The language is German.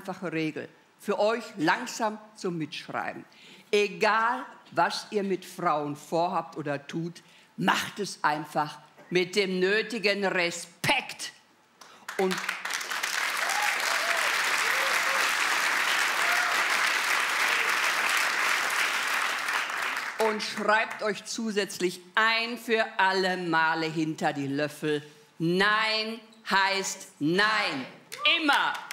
einfache Regel. Für euch langsam zum Mitschreiben. Egal, was ihr mit Frauen vorhabt oder tut, macht es einfach mit dem nötigen Respekt. Und schreibt euch zusätzlich ein für alle Male hinter die Löffel: Nein heißt Nein. Immer.